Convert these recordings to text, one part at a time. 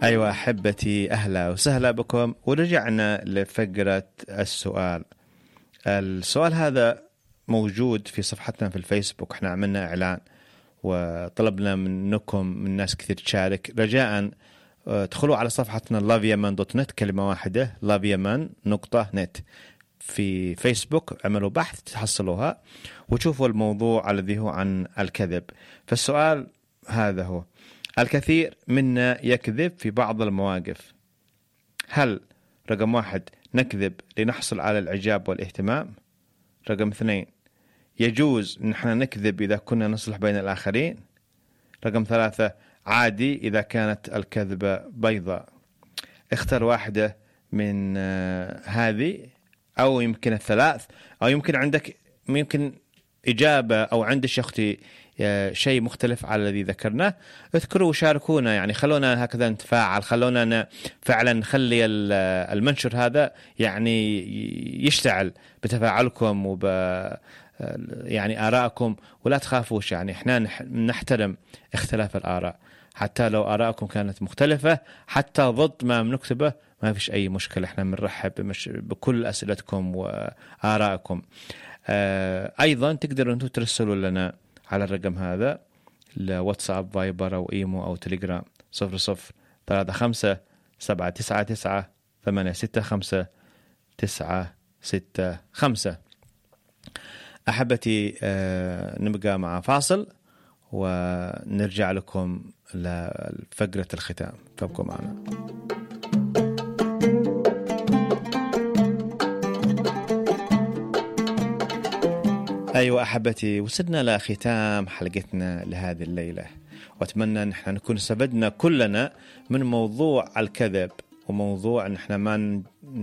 أيوة أحبتي، أهلا وسهلا بكم. ورجعنا لفقرة السؤال هذا موجود في صفحتنا في الفيسبوك. احنا عملنا إعلان وطلبنا منكم من ناس كثير تشارك. رجاء ادخلوا على صفحتنا loveyemen.net، كلمة واحدة loveyemen.net في فيسبوك، عملوا بحث تحصلوها وتشوفوا الموضوع الذي هو عن الكذب. فالسؤال هذا هو: الكثير منا يكذب في بعض المواقف. هل رقم 1 نكذب لنحصل على الإعجاب والاهتمام؟ رقم 2 يجوز نحن نكذب إذا كنا نصلح بين الآخرين؟ رقم 3 عادي إذا كانت الكذبة بيضاء؟ اختر واحدة من هذه، أو يمكن الثلاث، أو يمكن عندك إجابة، أو عندك أختي شيء مختلف على الذي ذكرناه. اذكروا وشاركونا، يعني خلونا هكذا نتفاعل، خلونا فعلا نخلي المنشر هذا يعني يشتعل بتفاعلكم يعني آراءكم. ولا تخافوش، يعني احنا نحترم اختلاف الآراء، حتى لو آراءكم كانت مختلفة، حتى ضد ما بنكتبه ما فيش أي مشكلة. احنا بنرحب بكل أسئلتكم وآراءكم. أيضا تقدروا أنتم ترسلوا لنا على الرقم هذا لواتساب، فايبر أو إيمو أو تليجرام 0035 799 865 965. أحبتي، نبقى مع فاصل ونرجع لكم لفقرة الختام، فابقوا معنا. أيوة أحبتي، وصلنا لختام حلقتنا لهذه الليلة، وأتمنى أن احنا نكون استفدنا كلنا من موضوع الكذب، وموضوع أن احنا ما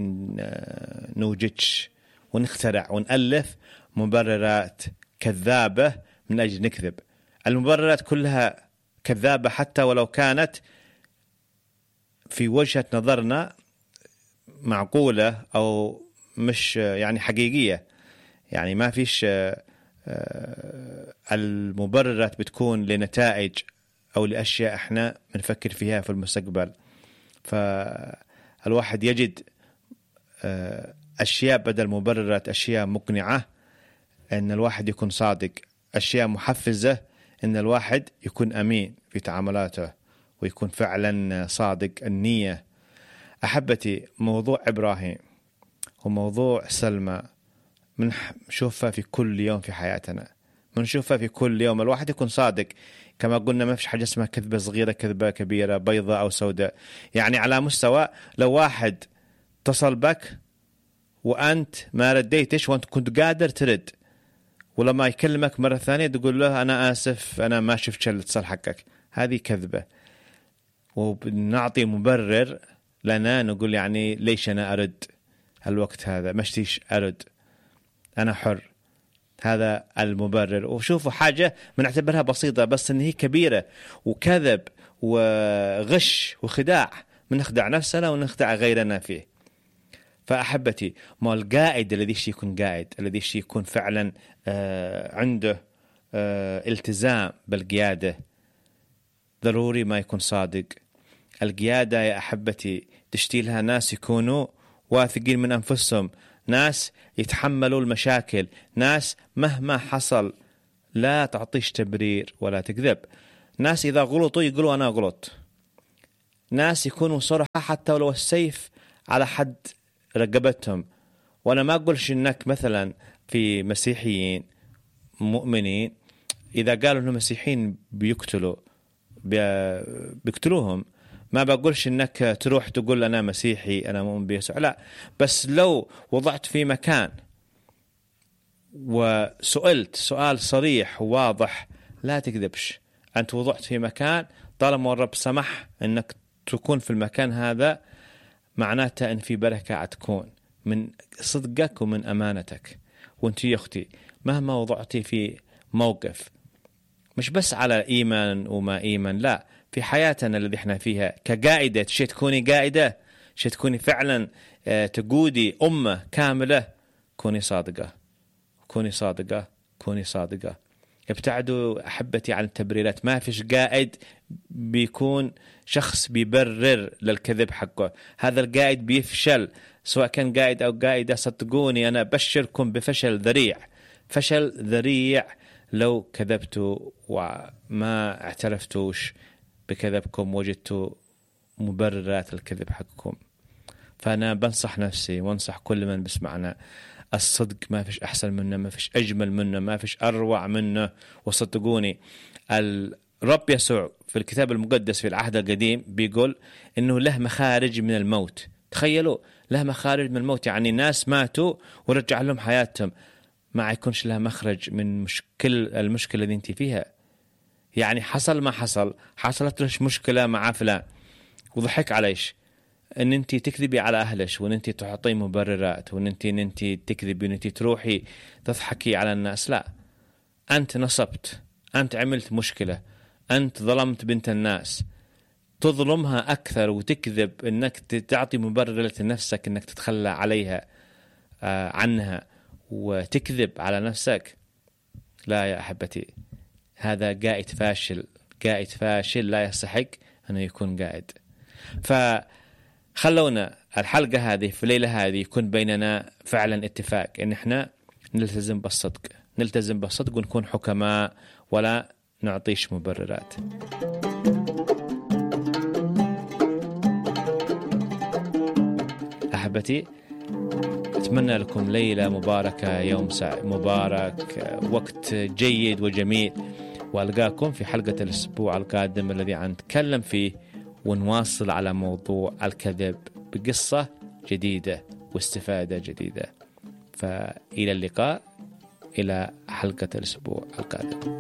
نوجدش ونخترع ونألف مبررات كذابة من أجل نكذب. المبررات كلها كذابة، حتى ولو كانت في وجهة نظرنا معقولة أو مش يعني حقيقية. يعني ما فيش المبررات بتكون لنتائج أو لأشياء احنا بنفكر فيها في المستقبل. فالواحد يجد أشياء بدل مبررات، أشياء مقنعة أن الواحد يكون صادق، أشياء محفزة أن الواحد يكون أمين في تعاملاته ويكون فعلا صادق النية. أحبتي، موضوع إبراهيم وموضوع سلمى بنشوفها في كل يوم في حياتنا، بنشوفها في كل يوم. الواحد يكون صادق، كما قلنا ما فيش حاجة اسمها كذبة صغيرة كذبة كبيرة، بيضاء أو سوداء. يعني على مستوى لو واحد اتصل بك وأنت ما رديتش وأنت كنت قادر ترد، ولما يكلمك مرة ثانية تقول له أنا آسف أنا ما شفت الاتصال حقك، هذه كذبة. وبنعطي مبرر لنا، نقول يعني ليش أنا أرد الوقت هذا، مشتيش أرد، أنا حر. هذا المبرر. وشوفوا حاجة بنعتبرها بسيطة بس إن هي كبيرة، وكذب وغش وخداع، بنخدع نفسنا ونخدع غيرنا فيه. فأحبتي، ما القائد الذي يكون قائد، الذي يكون فعلا عنده التزام بالقيادة، ضروري ما يكون صادق. القيادة يا أحبتي تشتيلها ناس يكونوا واثقين من أنفسهم، ناس يتحملوا المشاكل، ناس مهما حصل لا تعطيش تبرير ولا تكذب، ناس إذا غلطوا يقولوا أنا غلط، ناس يكونوا صراحة حتى ولو السيف على حد رقبتهم. وأنا ما أقولش إنك مثلا في مسيحيين مؤمنين إذا قالوا إنهم مسيحيين بيقتلوهم، ما بقولش إنك تروح تقول أنا مسيحي أنا مؤمن بيسوع، لا. بس لو وضعت في مكان وسئلت سؤال صريح وواضح، لا تكذبش. أنت وضعت في مكان، طالما الرب سمح إنك تكون في المكان هذا، معناته إن في بركة تكون من صدقك ومن أمانتك. وانت يا أختي مهما وضعتي في موقف، مش بس على إيمان وما إيمان، لا، في حياتنا الذي احنا فيها كقائدة، شيء تكوني قائدة، شيء تكوني فعلا تقودي أمة كاملة، كوني صادقة، كوني صادقة، كوني صادقة. ابتعدوا أحبتي عن التبريرات. ما فيش قائد بيكون شخص بيبرر للكذب حقه، هذا القائد بيفشل، سواء كان قائد أو قائدة. صدقوني أنا أبشركم بفشل ذريع، فشل ذريع لو كذبتوا وما اعترفتوش بكذبكم، وجدتوا مبررات الكذب حقكم. فأنا بنصح نفسي وانصح كل من بسمعنا، الصدق ما فيش أحسن منه، ما فيش أجمل منه، ما فيش أروع منه. وصدقوني الرب يسوع في الكتاب المقدس في العهد القديم بيقول إنه له مخارج من الموت. تخيلوا، له مخارج من الموت، يعني ناس ماتوا ورجع لهم حياتهم. ما يكونش لها مخرج من المشكلة اللي انت فيها. يعني حصل ما حصل، حصلت لش مشكلة مع فلان وضحك عليش، ان انت تكذبي على اهلش، وان انت تعطي مبررات، وان انت تكذبي، وان انت تروحي تضحكي على الناس. لا، انت نصبت، انت عملت مشكلة، انت ظلمت بنت الناس. تظلمها اكثر وتكذب انك تعطي مبرر لنفسك انك تتخلى عليها عنها وتكذب على نفسك. لا يا احبتي، هذا قائد فاشل، قائد فاشل لا يستحق انه يكون قائد. فخلونا الحلقة هذه في الليلة هذه يكون بيننا فعلا اتفاق ان احنا نلتزم بالصدق ونكون حكماء ولا نعطيش مبررات. أحبتي، أتمنى لكم ليلة مباركة، يوم مبارك، وقت جيد وجميل، وألقاكم في حلقة الأسبوع القادم الذي نتكلم فيه ونواصل على موضوع الكذب بقصة جديدة واستفادة جديدة. فإلى اللقاء، إلى حلقة الأسبوع القادم.